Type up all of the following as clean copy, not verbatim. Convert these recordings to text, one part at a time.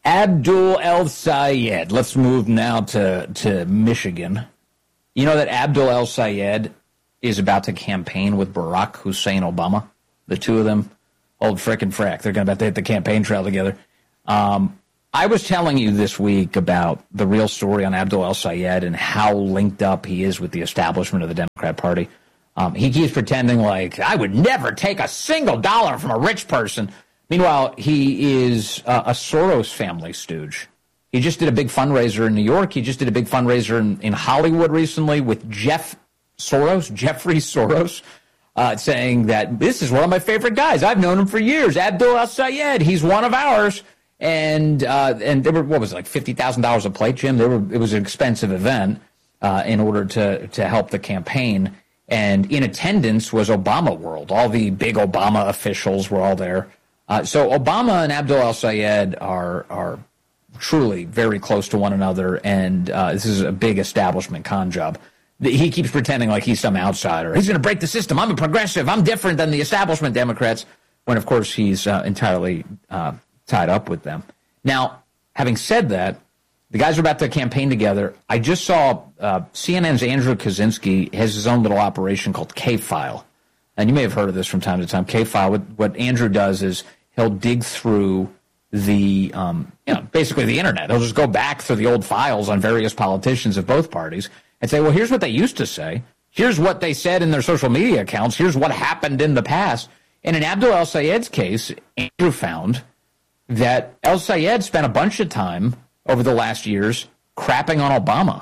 Abdul El-Sayed. Let's move now to Michigan. You know that Abdul El-Sayed is about to campaign with Barack Hussein Obama. The two of them, old frickin' frack. They're about to hit the campaign trail together. I was telling you this week about the real story on Abdul El-Sayed and how linked up he is with the establishment of the Democrat Party. He keeps pretending like, I would never take a single dollar from a rich person. Meanwhile, he is a Soros family stooge. He just did a big fundraiser in New York. He just did a big fundraiser in Hollywood recently with Jeffrey Soros, saying that this is one of my favorite guys. I've known him for years. Abdul El-Sayed, he's one of ours. And there were, what was it, like $50,000 a plate, Jim? It was an expensive event in order to help the campaign. And in attendance was Obama World. All the big Obama officials were all there. So Obama and Abdul El-Sayed are truly very close to one another, and this is a big establishment con job. He keeps pretending like he's some outsider. He's going to break the system. I'm a progressive. I'm different than the establishment Democrats, when, of course, he's entirely tied up with them. Now, having said that, the guys are about to campaign together. I just saw CNN's Andrew Kaczynski has his own little operation called K-File. And you may have heard of this from time to time. K-File, what Andrew does is he'll dig through the, basically the internet. He'll just go back through the old files on various politicians of both parties and say, well, here's what they used to say. Here's what they said in their social media accounts. Here's what happened in the past. And in Abdul El-Sayed's case, Andrew found that El-Sayed spent a bunch of time over the last years crapping on Obama,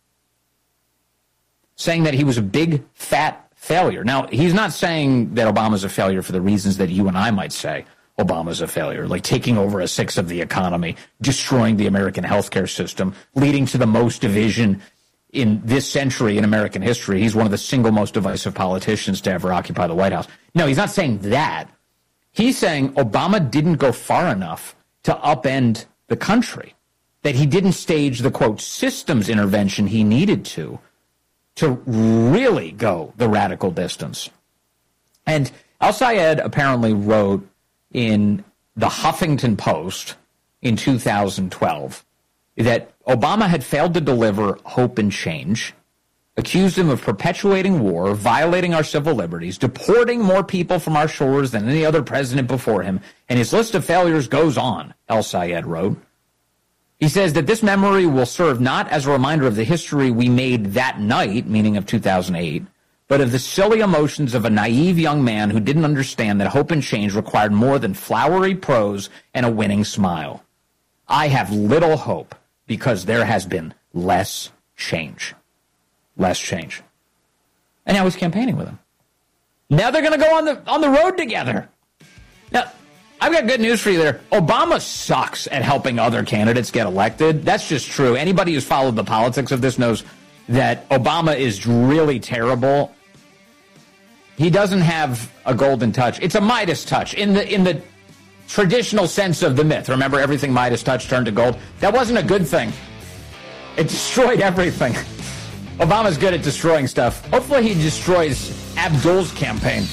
saying that he was a big, fat failure. Now, he's not saying that Obama's a failure for the reasons that you and I might say Obama's a failure, like taking over a sixth of the economy, destroying the American healthcare system, leading to the most division in this century in American history. He's one of the single most divisive politicians to ever occupy the White House. No, he's not saying that. He's saying Obama didn't go far enough to upend the country, that he didn't stage the, quote, systems intervention he needed to really go the radical distance. And El-Sayed apparently wrote in the Huffington Post in 2012 that Obama had failed to deliver hope and change, accused him of perpetuating war, violating our civil liberties, deporting more people from our shores than any other president before him, and his list of failures goes on, El-Sayed wrote. He says that this memory will serve not as a reminder of the history we made that night, meaning of 2008, but of the silly emotions of a naive young man who didn't understand that hope and change required more than flowery prose and a winning smile. I have little hope because there has been less change. Less change. And now he's campaigning with him. Now they're going to go on the road together. Now, I've got good news for you there. Obama sucks at helping other candidates get elected. That's just true. Anybody who's followed the politics of this knows that Obama is really terrible. He doesn't have a golden touch. It's a Midas touch in the traditional sense of the myth. Remember, everything Midas touched turned to gold? That wasn't a good thing. It destroyed everything. Obama's good at destroying stuff. Hopefully he destroys Abdul's campaign.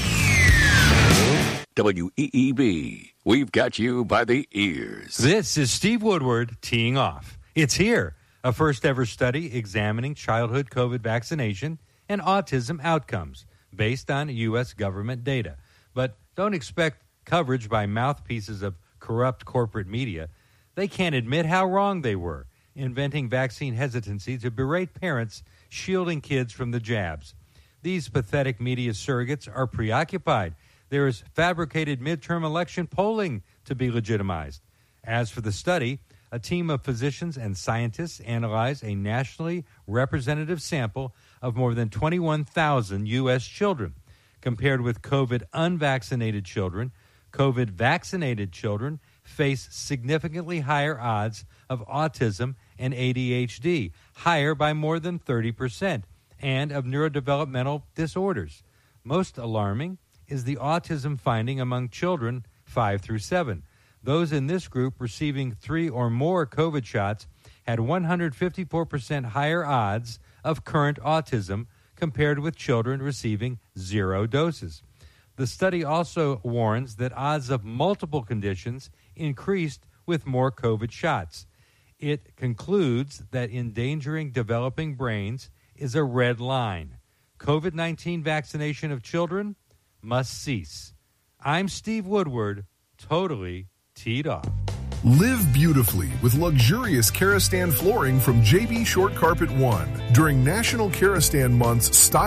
WEEB, we've got you by the ears. This is Steve Woodward teeing off. It's here, a first-ever study examining childhood COVID vaccination and autism outcomes based on U.S. government data. But don't expect coverage by mouthpieces of corrupt corporate media. They can't admit how wrong they were, inventing vaccine hesitancy to berate parents shielding kids from the jabs. These pathetic media surrogates are preoccupied. There is fabricated midterm election polling to be legitimized. As for the study, a team of physicians and scientists analyzed a nationally representative sample of more than 21,000 U.S. children. Compared with COVID unvaccinated children, COVID vaccinated children face significantly higher odds of autism and ADHD, higher by more than 30%, and of neurodevelopmental disorders. Most alarming is the autism finding among children 5 through 7. Those in this group receiving 3 or more COVID shots had 154% higher odds of current autism compared with children receiving 0 doses. The study also warns that odds of multiple conditions increased with more COVID shots. It concludes that endangering developing brains is a red line. COVID-19 vaccination of children must cease. I'm Steve Woodward, totally teed off. Live beautifully with luxurious Karastan flooring from JB Short Carpet One. During National Karastan Month's Style